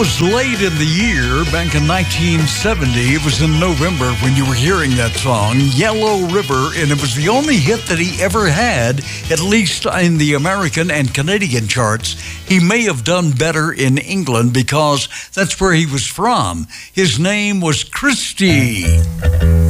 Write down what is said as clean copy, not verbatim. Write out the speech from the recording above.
was late in the year, back in 1970. It was in November when you were hearing that song, Yellow River, and it was the only hit that he ever had, at least in the American and Canadian charts. He may have done better in England because that's where he was from. His name was Christy.